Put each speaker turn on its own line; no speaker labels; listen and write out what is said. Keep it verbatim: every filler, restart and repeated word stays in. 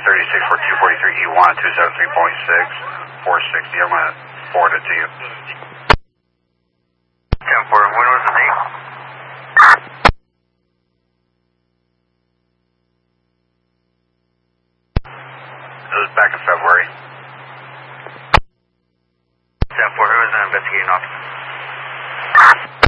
thirty-six for two forty-three E one, two seventy-three point six, four sixty. I'm going to forward it to you. ten four, when was the date? It was back in February. ten four, who is an investigating officer?